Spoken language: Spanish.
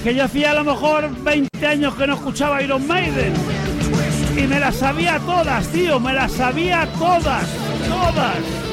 que yo hacía a lo mejor 20 años que no escuchaba Iron Maiden. Y me las sabía todas, tío, me las sabía todas.